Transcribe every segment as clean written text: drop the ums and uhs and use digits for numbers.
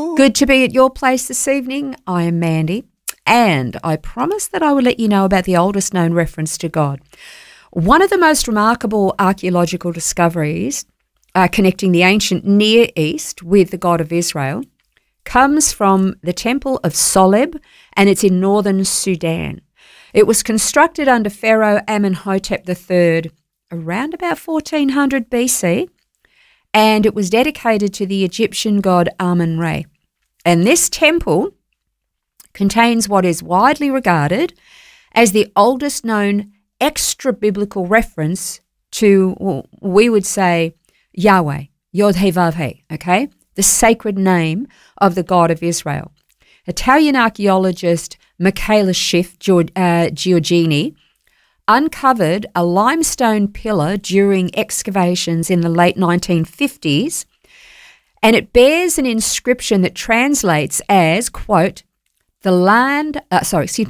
Good to be at your place this evening. I am Mandy, and I promised that I would let you know about the oldest known reference to God. One of the most remarkable archaeological discoveries connecting the ancient Near East with the God of Israel comes from the Temple of Soleb, and it's in northern Sudan. It was constructed under Pharaoh Amenhotep III around about 1400 BC, and it was dedicated to the Egyptian god Amun-Re. And this temple contains what is widely regarded as the oldest known extra-biblical reference to, well, we would say, Yahweh, Yod-Heh-Vav-Heh, okay? The sacred name of the God of Israel. Italian archaeologist Michaela Schiff Giorgini uncovered a limestone pillar during excavations in the late 1950s, and it bears an inscription that translates as, quote, the land of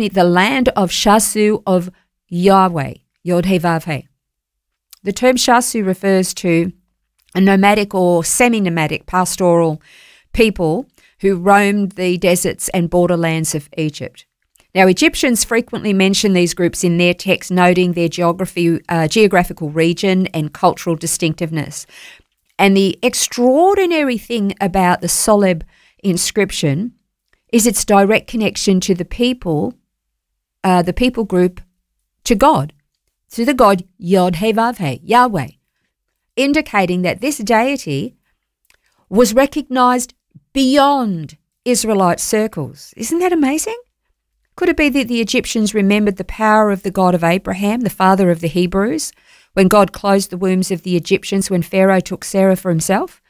Shasu of Yahweh, Yod-Heh-Vav-Heh. The term Shasu refers to a nomadic or semi-nomadic pastoral people who roamed the deserts and borderlands of Egypt. Now, Egyptians frequently mention these groups in their texts, noting their geographical region and cultural distinctiveness. And the extraordinary thing about the Soleb inscription is its direct connection to the people group, to God, to the God Yod-Heh-Vav-Heh, Yahweh, indicating that this deity was recognized beyond Israelite circles. Isn't that amazing? Could it be that the Egyptians remembered the power of the God of Abraham, the father of the Hebrews, when God closed the wombs of the Egyptians when Pharaoh took Sarah for himself?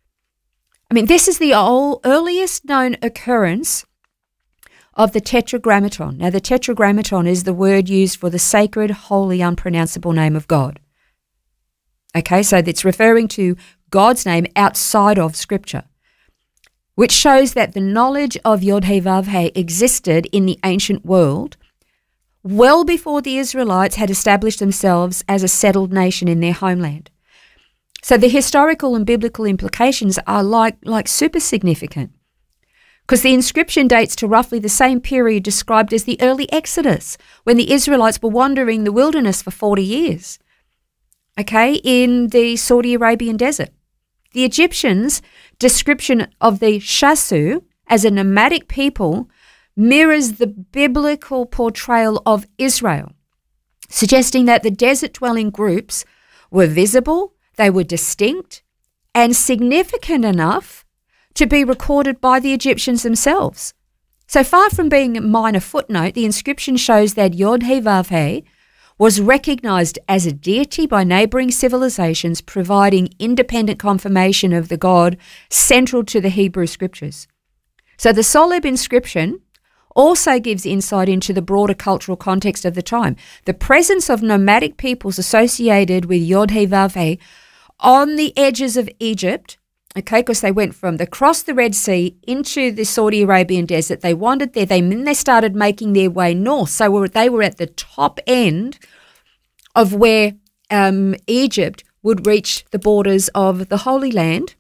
I mean, this is the earliest known occurrence of the Tetragrammaton. Now, the Tetragrammaton is the word used for the sacred, holy, unpronounceable name of God. Okay, so it's referring to God's name outside of Scripture, which shows that the knowledge of Yod-Heh-Vav-Heh existed in the ancient world well before the Israelites had established themselves as a settled nation in their homeland. So the historical and biblical implications are like super significant, because the inscription dates to roughly the same period described as the early Exodus, when the Israelites were wandering the wilderness for 40 years, okay, in the Saudi Arabian desert. The Egyptians' description of the Shasu as a nomadic people mirrors the biblical portrayal of Israel, suggesting that the desert-dwelling groups were visible, they were distinct, and significant enough to be recorded by the Egyptians themselves. So far from being a minor footnote, the inscription shows that Yod-Heh-Vav-Heh was recognized as a deity by neighboring civilizations, providing independent confirmation of the God central to the Hebrew Scriptures. So the Soleb inscription also gives insight into the broader cultural context of the time. The presence of nomadic peoples associated with Yod-Heh-Vav-Heh on the edges of Egypt, okay, because they went they crossed the Red Sea into the Saudi Arabian desert. They wandered there. Then they started making their way north. So they were at the top end of where Egypt would reach the borders of the Holy Land,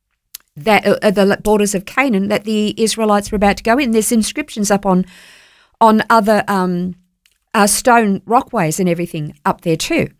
the borders of Canaan that the Israelites were about to go in. There's inscriptions up on other stone rockways and everything up there too.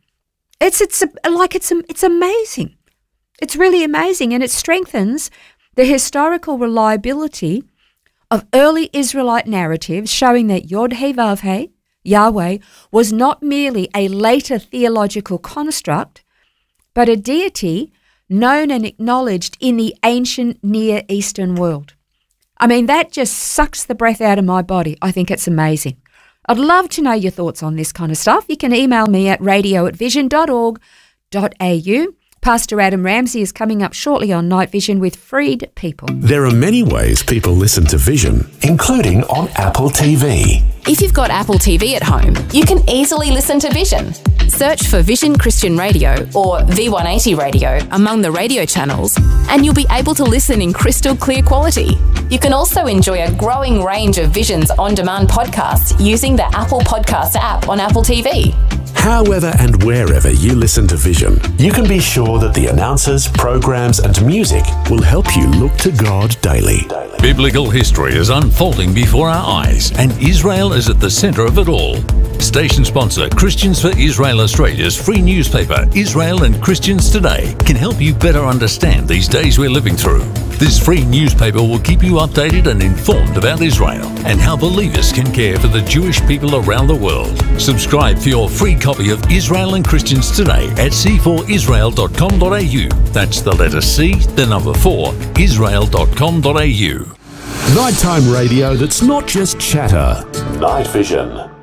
It's amazing. It's really amazing, and it strengthens the historical reliability of early Israelite narratives, showing that Yod-Heh-Vav-Heh, Yahweh, was not merely a later theological construct, but a deity known and acknowledged in the ancient Near Eastern world. I mean, that just sucks the breath out of my body. I think it's amazing. I'd love to know your thoughts on this kind of stuff. You can email me at radio@vision.org.au. Pastor Adam Ramsey is coming up shortly on Night Vision with Freed People. There are many ways people listen to Vision, including on Apple TV. If you've got Apple TV at home, you can easily listen to Vision. Search for Vision Christian Radio or V180 Radio among the radio channels, and you'll be able to listen in crystal clear quality. You can also enjoy a growing range of Vision's on-demand podcasts using the Apple Podcasts app on Apple TV. However and wherever you listen to Vision, you can be sure that the announcers, programs and music will help you look to God daily. Biblical history is unfolding before our eyes, and Israel is at the centre of it all. Station sponsor Christians for Israel Australia's free newspaper, Israel and Christians Today, can help you better understand these days we're living through. This free newspaper will keep you updated and informed about Israel and how believers can care for the Jewish people around the world. Subscribe for your free copy of Israel and Christians Today at c4israel.com.au. That's the letter C, the number 4, israel.com.au. Nighttime radio that's not just chatter. Night Vision.